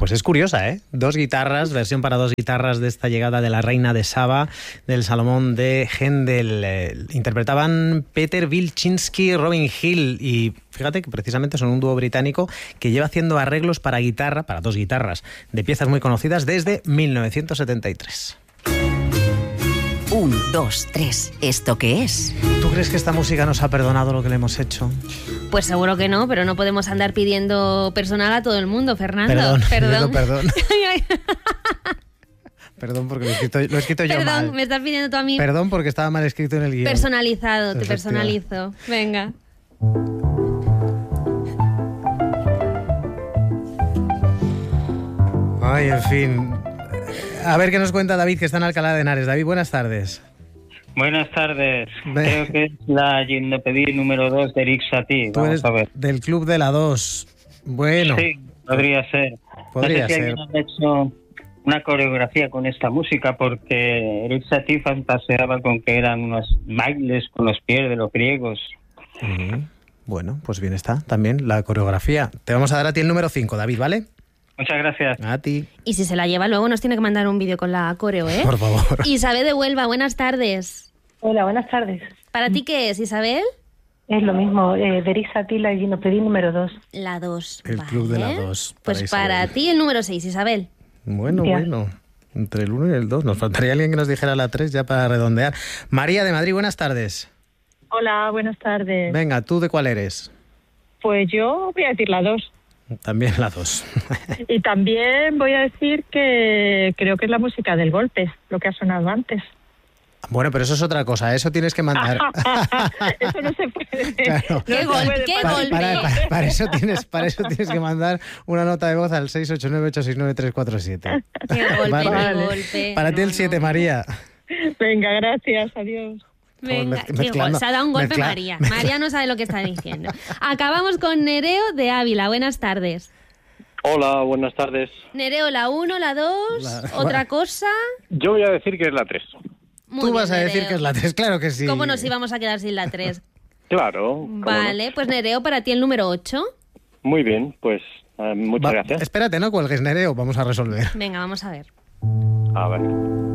Pues es curiosa, ¿eh? 2 guitarras, versión para 2 guitarras de esta llegada de la Reina de Saba, del Salomón de Händel. Interpretaban Peter Wilczynski, Robin Hill, y fíjate que precisamente son un dúo británico que lleva haciendo arreglos para guitarra, para 2 guitarras, de piezas muy conocidas desde 1973. 1, 2, 3. ¿Esto qué es? ¿Tú crees que esta música nos ha perdonado lo que le hemos hecho? Pues seguro que no, pero no podemos andar pidiendo personal a todo el mundo, Fernando. Perdón. Perdón, porque lo he escrito yo mal. Perdón, me estás pidiendo tú a mí. Perdón, porque estaba mal escrito en el guión. Personalizado, te personalizo. Venga. Ay, en fin. A ver qué nos cuenta David, que está en Alcalá de Henares. David, buenas tardes. Buenas tardes. Creo que es la Gimnopedie número 2 de Eric Satie. Vamos a ver. Del club de la 2. Bueno. Sí, podría ser. Podría no sé si ser. alguien ha hecho una coreografía con esta música, porque Eric Satie fantaseaba con que eran unos bailes con los pies de los griegos. Bueno, pues bien está también la coreografía. Te vamos a dar a ti el número 5, David, ¿vale? Muchas gracias. A ti. Y si se la lleva luego nos tiene que mandar un vídeo con la coreo, ¿eh? Por favor. Isabel de Huelva, buenas tardes. Hola, buenas tardes. ¿Para ti qué es, Isabel? Es lo mismo, de Eric Satie, la Gimnopedie número 2. La 2. El club de la 2. Pues para ti el número 6, Isabel. Bueno. Entre el 1 y el 2. Nos faltaría alguien que nos dijera la 3 ya para redondear. María de Madrid, buenas tardes. Hola, buenas tardes. Venga, ¿tú de cuál eres? Pues yo voy a decir la 2. También la 2. Y también voy a decir que creo que es la música del golpe, lo que ha sonado antes. Bueno, pero eso es otra cosa, eso tienes que mandar. Eso no se puede. Claro. ¿Qué golpe? Para eso tienes que mandar una nota de voz al 689-869-347. Qué golpe, Vale. qué golpe. Para ti el 7, María. Venga, gracias, adiós. Venga, mezclando, se ha dado un golpe María. María no sabe lo que está diciendo. Acabamos con Nereo de Ávila. Buenas tardes. Hola, buenas tardes. Nereo, la 1, la 2, ¿otra cosa? Yo voy a decir que es la 3. Tú vas a decir que es la 3, claro que sí. ¿Cómo nos íbamos a quedar sin la 3? Claro. Vale, pues Nereo, para ti el número 8. Muy bien, pues muchas gracias. Espérate, no cuelgues, Nereo, vamos a resolver. Venga, vamos a ver. A ver.